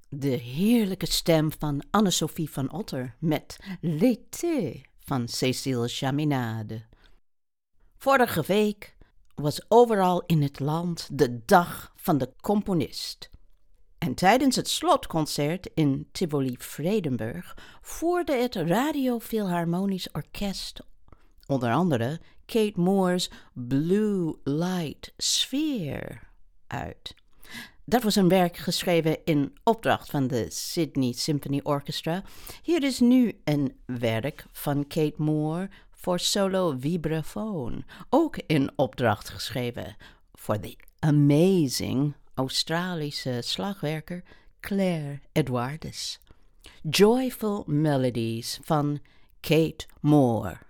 De heerlijke stem van Anne-Sophie van Otter met L'été van Cécile Chaminade. Vorige week was overal in het land de dag van de componist. En tijdens het slotconcert in Tivoli-Vredenburg voerde het Radio Philharmonisch Orkest onder andere Kate Moore's Blue Light Sphere uit. Dat was een werk geschreven in opdracht van de Sydney Symphony Orchestra. Hier is nu een werk van Kate Moore voor solo vibrafoon, ook in opdracht geschreven voor de amazing Australische slagwerker Claire Edwardes. Joyful Melodies van Kate Moore.